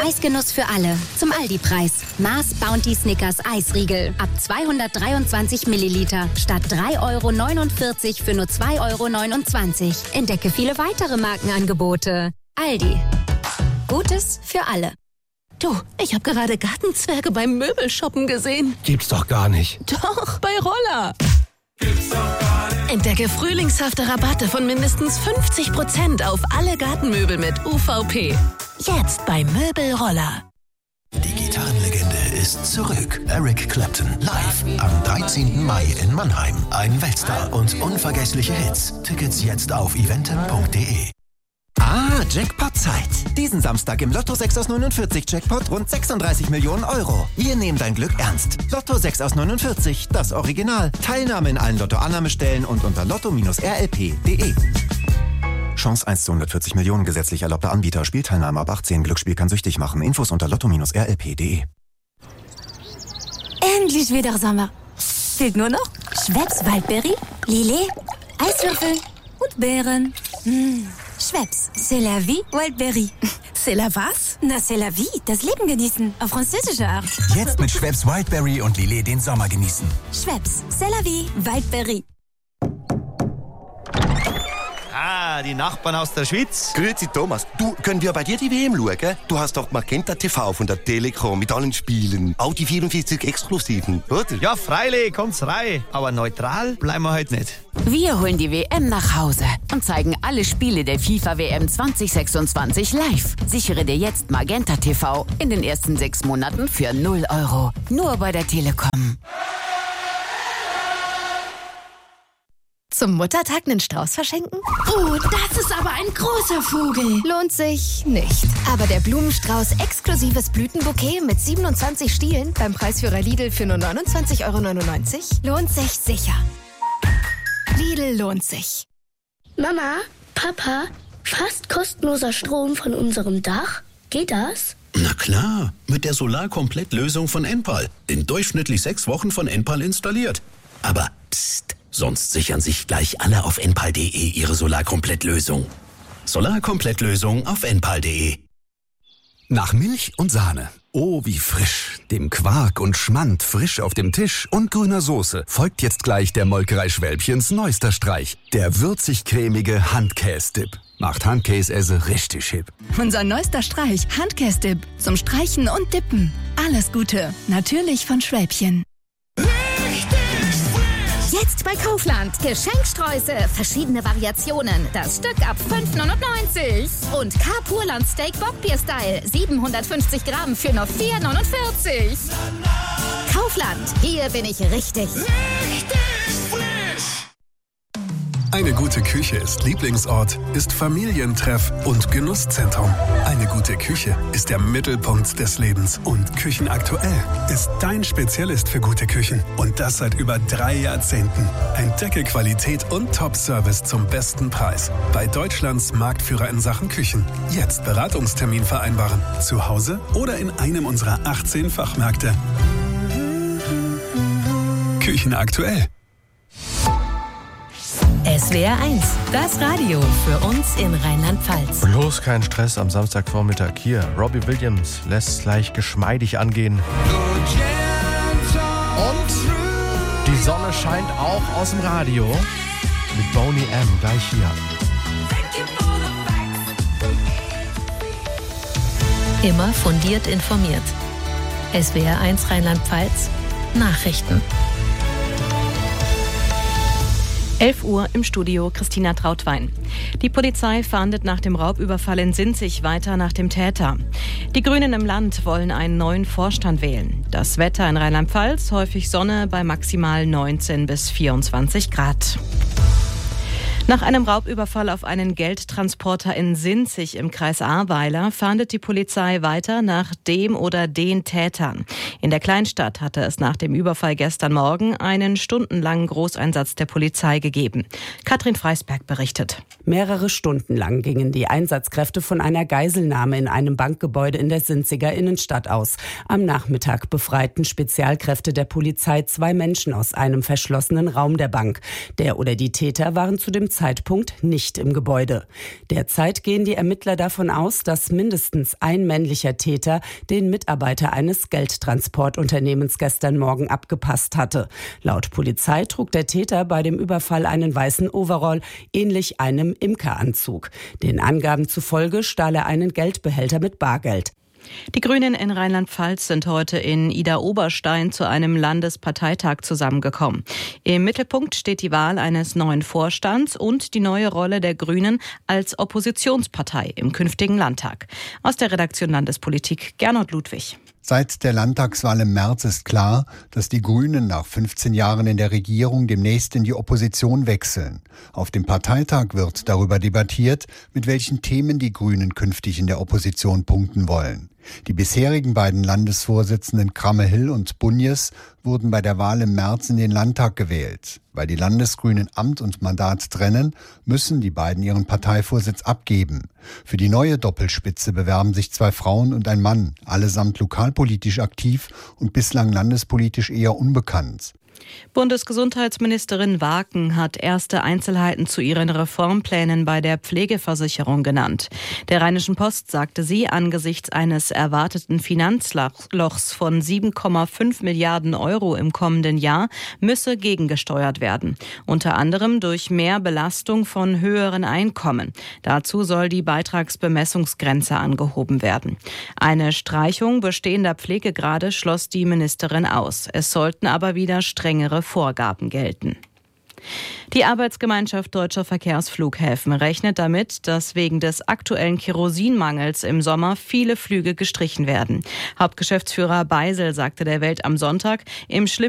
Eisgenuss für alle. Zum Aldi-Preis. Mars Bounty Snickers Eisriegel. Ab 223 Milliliter. Statt 3,49 € für nur 2,29 €. Entdecke viele weitere Markenangebote. Aldi. Gutes für alle. Du, ich habe gerade Gartenzwerge beim Möbelshoppen gesehen. Gibt's doch gar nicht. Doch, bei Roller. Entdecke frühlingshafte Rabatte von mindestens 50% auf alle Gartenmöbel mit UVP. Jetzt bei Möbelroller. Die Gitarrenlegende ist zurück. Eric Clapton live am 13. Mai in Mannheim. Ein Weltstar und unvergessliche Hits. Tickets jetzt auf eventim.de. Jackpot-Zeit. Diesen Samstag im Lotto 6 aus 49 Jackpot rund 36 Millionen €. Wir nehmen dein Glück ernst. Lotto 6 aus 49, das Original. Teilnahme in allen Lotto-Annahmestellen und unter lotto-rlp.de. Chance 1 zu 140 Millionen, gesetzlich erlaubter Anbieter. Spielteilnahme ab 18. Glücksspiel kann süchtig machen. Infos unter lotto-rlp.de. Endlich wieder Sommer. Fehlt nur noch Schweppes Waldbeere, Lillet, Eiswürfel und Beeren. Schweppes, c'est la vie, Wildberry. C'est la was? Na, c'est la vie, das Leben genießen, auf französische Art. Jetzt mit Schweppes Wildberry und Lillet den Sommer genießen. Schweppes, c'est la vie, Wildberry. Die Nachbarn aus der Schweiz. Grüezi Thomas, du, können wir bei dir die WM schauen? Du hast doch Magenta TV von der Telekom mit allen Spielen. Auch die 44 Exklusiven, oder? Ja, freilich, kommt's rein. Aber neutral bleiben wir heute nicht. Wir holen die WM nach Hause und zeigen alle Spiele der FIFA-WM 2026 live. Sichere dir jetzt Magenta TV in den ersten 6 Monaten für 0 €. Nur bei der Telekom. Zum Muttertag einen Strauß verschenken? Oh, das ist aber ein großer Vogel. Lohnt sich nicht. Aber der Blumenstrauß exklusives Blütenbouquet mit 27 Stielen beim Preisführer Lidl für nur 29,99 € lohnt sich sicher. Lidl lohnt sich. Mama, Papa, fast kostenloser Strom von unserem Dach. Geht das? Na klar, mit der Solarkomplett-Lösung von Enpal. In durchschnittlich 6 Wochen von Enpal installiert. Aber psst, sonst sichern sich gleich alle auf enpal.de ihre Solarkomplett-Lösung. Solarkomplett-Lösung auf enpal.de. Nach Milch und Sahne. Oh, wie frisch. Dem Quark und Schmand frisch auf dem Tisch und grüner Soße folgt jetzt gleich der Molkerei Schwälbchens neuester Streich. Der würzig-cremige Handkäse-Dip. Macht Handkäse richtig hip. Unser neuester Streich, Handkäse-Dip. Zum Streichen und Dippen. Alles Gute. Natürlich von Schwälbchen. Jetzt bei Kaufland. Geschenksträuße. Verschiedene Variationen. Das Stück ab 5,99 €. Und K-Purland Steak Bockbier-Style. 750 Gramm für nur 4,49 €. Kaufland. Hier bin ich richtig. Eine gute Küche ist Lieblingsort, ist Familientreff und Genusszentrum. Eine gute Küche ist der Mittelpunkt des Lebens. Und Küchenaktuell ist dein Spezialist für gute Küchen. Und das seit über 3 Jahrzehnten. Entdecke Qualität und Top-Service zum besten Preis. Bei Deutschlands Marktführer in Sachen Küchen. Jetzt Beratungstermin vereinbaren. Zu Hause oder in einem unserer 18 Fachmärkte. Küchenaktuell. SWR 1, das Radio für uns in Rheinland-Pfalz. Bloß kein Stress am Samstagvormittag hier. Robbie Williams lässt es gleich geschmeidig angehen. Und die Sonne scheint auch aus dem Radio mit Boney M. gleich hier. Immer fundiert informiert. SWR 1 Rheinland-Pfalz, Nachrichten. 11 Uhr im Studio, Christina Trautwein. Die Polizei fahndet nach dem Raubüberfall in Sinzig weiter nach dem Täter. Die Grünen im Land wollen einen neuen Vorstand wählen. Das Wetter in Rheinland-Pfalz, häufig Sonne bei maximal 19 bis 24 Grad. Nach einem Raubüberfall auf einen Geldtransporter in Sinzig im Kreis Ahrweiler fahndet die Polizei weiter nach dem oder den Tätern. In der Kleinstadt hatte es nach dem Überfall gestern Morgen einen stundenlangen Großeinsatz der Polizei gegeben. Katrin Freisberg berichtet. Mehrere Stunden lang gingen die Einsatzkräfte von einer Geiselnahme in einem Bankgebäude in der Sinziger Innenstadt aus. Am Nachmittag befreiten Spezialkräfte der Polizei 2 Menschen aus einem verschlossenen Raum der Bank. Der oder die Täter waren zu dem Zeitpunkt nicht im Gebäude. Derzeit gehen die Ermittler davon aus, dass mindestens ein männlicher Täter den Mitarbeiter eines Geldtransportunternehmens gestern Morgen abgepasst hatte. Laut Polizei trug der Täter bei dem Überfall einen weißen Overall, ähnlich einem Imkeranzug. Den Angaben zufolge stahl er einen Geldbehälter mit Bargeld. Die Grünen in Rheinland-Pfalz sind heute in Idar-Oberstein zu einem Landesparteitag zusammengekommen. Im Mittelpunkt steht die Wahl eines neuen Vorstands und die neue Rolle der Grünen als Oppositionspartei im künftigen Landtag. Aus der Redaktion Landespolitik Gernot Ludwig. Seit der Landtagswahl im März ist klar, dass die Grünen nach 15 Jahren in der Regierung demnächst in die Opposition wechseln. Auf dem Parteitag wird darüber debattiert, mit welchen Themen die Grünen künftig in der Opposition punkten wollen. Die bisherigen beiden Landesvorsitzenden Kramme-Hill und Bunjes wurden bei der Wahl im März in den Landtag gewählt. Weil die Landesgrünen Amt und Mandat trennen, müssen die beiden ihren Parteivorsitz abgeben. Für die neue Doppelspitze bewerben sich 2 Frauen und ein Mann, allesamt lokalpolitisch aktiv und bislang landespolitisch eher unbekannt. Bundesgesundheitsministerin Waaken hat erste Einzelheiten zu ihren Reformplänen bei der Pflegeversicherung genannt. Der Rheinischen Post sagte sie, angesichts eines erwarteten Finanzlochs von 7,5 Milliarden Euro im kommenden Jahr müsse gegengesteuert werden. Unter anderem durch mehr Belastung von höheren Einkommen. Dazu soll die Beitragsbemessungsgrenze angehoben werden. Eine Streichung bestehender Pflegegrade schloss die Ministerin aus. Es sollten aber wieder strengere Vorgaben gelten. Die Arbeitsgemeinschaft Deutscher Verkehrsflughäfen rechnet damit, dass wegen des aktuellen Kerosinmangels im Sommer viele Flüge gestrichen werden. Hauptgeschäftsführer Beisel sagte der Welt am Sonntag, im schlimmsten